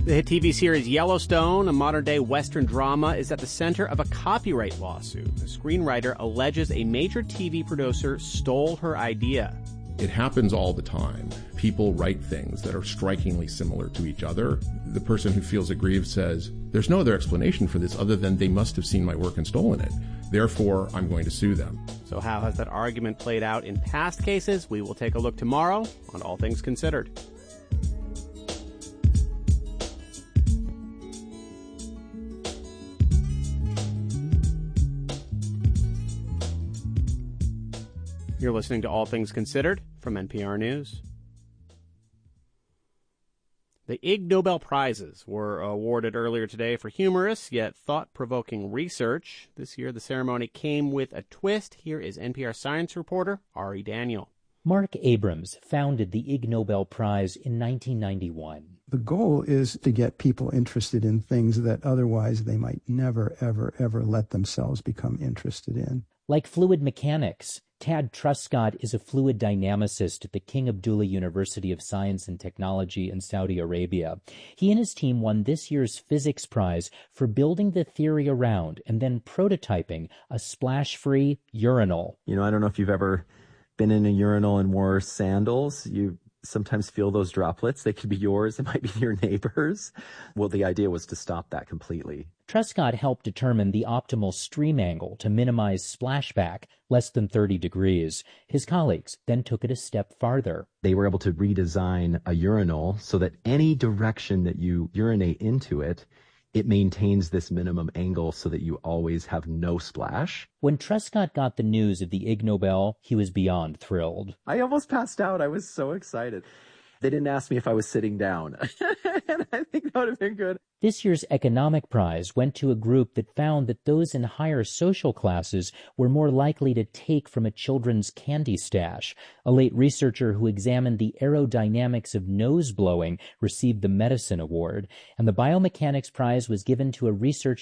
The hit TV series Yellowstone, a modern-day Western drama, is at the center of a copyright lawsuit. The screenwriter alleges a major TV producer stole her idea. It happens all the time. People write things that are strikingly similar to each other. The person who feels aggrieved says, there's no other explanation for this other than they must have seen my work and stolen it. Therefore, I'm going to sue them. So how has that argument played out in past cases? We will take a look tomorrow on All Things Considered. You're listening to All Things Considered from NPR News. The Ig Nobel Prizes were awarded earlier today for humorous yet thought-provoking research. This year, the ceremony came with a twist. Here is NPR science reporter Ari Daniel. Mark Abrams founded the Ig Nobel Prize in 1991. The goal is to get people interested in things that otherwise they might never, ever, ever let themselves become interested in. Like fluid mechanics, Tad Truscott is a fluid dynamicist at the King Abdullah University of Science and Technology in Saudi Arabia. He and his team won this year's physics prize for building the theory around and then prototyping a splash-free urinal. I don't know if you've ever been in a urinal and wore sandals. You sometimes feel those droplets. They could be yours. It might be your neighbor's. Well, the idea was to stop that completely. Truscott helped determine the optimal stream angle to minimize splashback, less than 30 degrees. His colleagues then took it a step farther. They were able to redesign a urinal so that any direction that you urinate into it, it maintains this minimum angle so that you always have no splash. When Truscott got the news of the Ig Nobel, he was beyond thrilled. I almost passed out. I was so excited. They didn't ask me if I was sitting down, and I think that would have been good. This year's economic prize went to a group that found that those in higher social classes were more likely to take from a children's candy stash. A late researcher who examined the aerodynamics of nose blowing received the medicine award, and the biomechanics prize was given to a researcher